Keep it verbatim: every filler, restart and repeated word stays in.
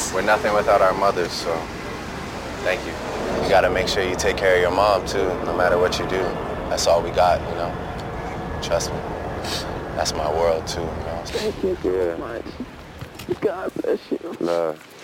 us. We're nothing without our mothers, so thank you. You gotta make sure you take care of your mom, too, no matter what you do. That's all we got, you know? Trust me. That's my world, too, you know? Thank you so yeah. much. God bless you. Love.